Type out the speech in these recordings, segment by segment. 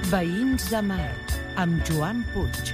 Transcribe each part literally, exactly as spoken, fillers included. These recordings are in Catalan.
Veïns de Mar, amb Joan Puig.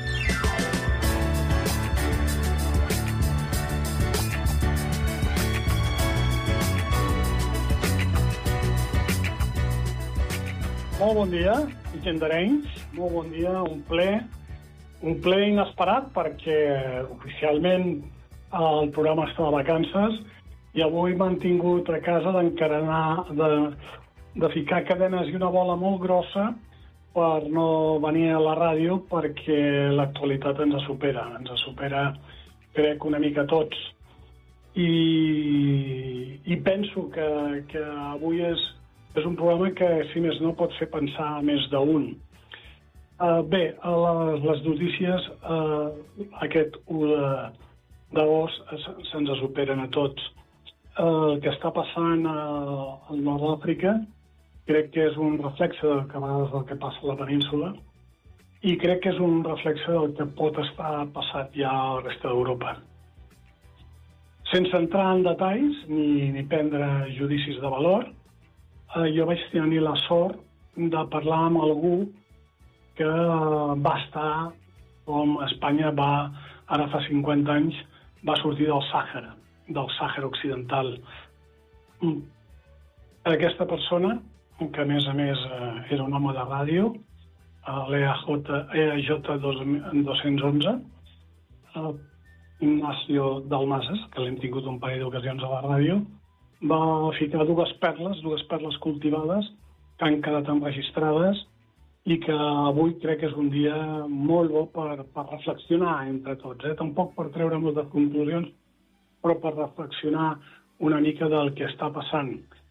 Molt bon dia, Gendarenys. Molt bon dia, un ple, un ple inesperat perquè oficialment el programa està de vacances i avui m'han tingut a casa d'encarenar, de, de ficar cadenes i una bola molt grossa per no venir a la ràdio perquè l'actualitat ens supera, ens supera, crec, una mica tots. I, i penso que, que avui és És un programa que, si més no, pot fer pensar a més d'un. Uh, bé, a les, les notícies, uh, aquest u d'agost se'ns superen a tots. Uh, el que està passant uh, al nord d'Àfrica crec que és un reflexe del que, del que passa a la península i crec que és un reflexe del que pot estar passat ja a la resta d'Europa. Sense entrar en detalls ni, ni prendre judicis de valor, Uh, jo vaig tenir la sort de parlar amb algú que uh, va estar, com Espanya va, ara fa cinquanta anys, va sortir del Sàhara, del Sàhara Occidental. Mm. Aquesta persona, que a més a més uh, era un home de ràdio, uh, l'E A J dos-cents onze, uh, Ignacio Dalmases, que l'hem tingut un parell d'ocasions a la ràdio, va ficar dues perles, dues perles cultivades que han quedat enregistrades i que avui crec que és un dia molt bo per, per reflexionar entre tots. Eh? Tampoc per treure moltes conclusions, però per reflexionar una mica del que està passant.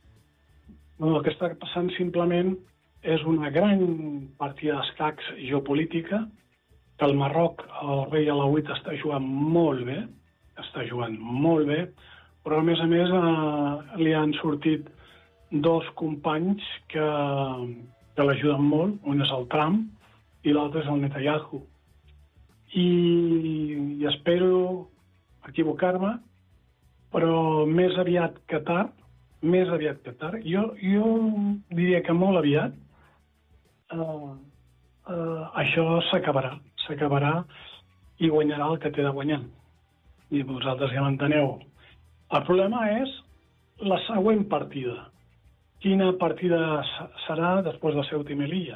El que està passant simplement és una gran partida d'escacs geopolítica que el Marroc, el rei Alauit, està jugant molt bé, està jugant molt bé, però a més a més eh, li han sortit dos companys que, que l'ajuden molt, un és el Trump i l'altre és el Netanyahu. I, i espero equivocar-me, però més aviat que tard, més aviat que tard, jo, jo diria que molt aviat, eh, eh, això s'acabarà, s'acabarà i guanyarà el que té de guanyar. I vosaltres ja m'enteneu. El problema és la següent partida. Quina partida serà després de Ceuta i Melilla?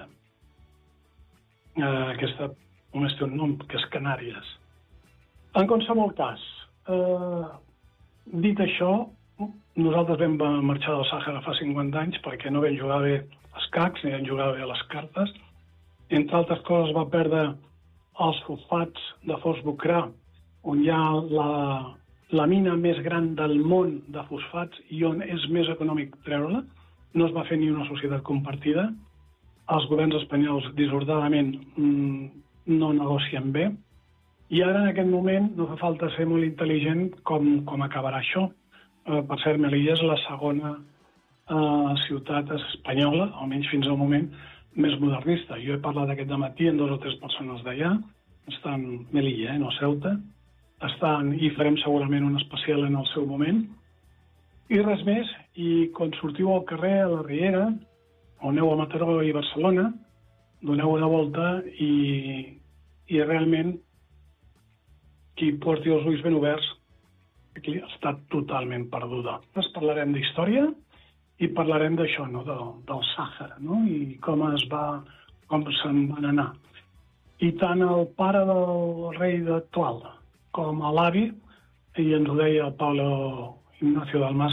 Eh, aquesta només té un nom, que és Canàries. En qualsevol cas, eh, dit això, nosaltres vam marxar del Sàhara fa cinquanta anys perquè no vam jugar bé els cacs ni vam jugar bé les cartes. Entre altres coses va perdre els fosfats de Fos Bucrà, on hi ha la... la mina més gran del món de fosfats i on és més econòmic treure-la. No es va fer ni una societat compartida. Els governs espanyols dissortadament mmm, no negocien bé. I ara, en aquest moment, no fa falta ser molt intel·ligent com, com acabarà això. Eh, per cert, Melilla és la segona eh, ciutat espanyola, almenys fins al moment, més modernista. Jo he parlat aquest dematí amb dos o tres persones d'allà. Està en Melilla, eh, no Ceuta. Estan, i farem segurament un especial en el seu moment. I res més, i quan sortiu al carrer, a la Riera, o aneu a Mataró i Barcelona, doneu una volta i, i realment qui porti els ulls ben oberts aquí està totalment perduda. Ens parlarem d'història i parlarem d'això, no? del, del Sàhara, no? I com es va, com se'n van anar. I tant el pare del rei de Tual com a l'avi, i ens ho deia el Pablo Ignacio Dalmases,